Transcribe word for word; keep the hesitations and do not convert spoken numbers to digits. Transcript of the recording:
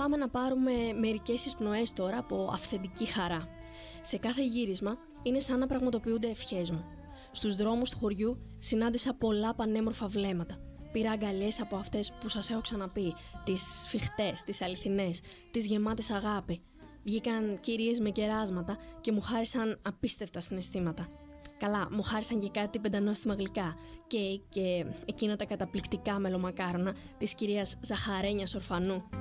πάμε να πάρουμε μερικές εισπνοές τώρα από αυθεντική χαρά. Σε κάθε γύρισμα είναι σαν να πραγματοποιούνται ευχές μου. Στους δρόμους του χωριού συνάντησα πολλά πανέμορφα βλέμματα. Πήρα αγκαλιές από αυτές που σας έχω ξαναπεί, τις σφιχτές, τις αληθινές, τις γεμάτες αγάπη. Βγήκαν κυρίες με κεράσματα και μου χάρισαν απίστευτα συναισθήματα. Καλά, μου χάρισαν και κάτι πεντανόστιμα γλυκά, κέικ και εκείνα τα καταπληκτικά μελομακάρονα της κυρίας Ζαχαρένιας Ορφανού.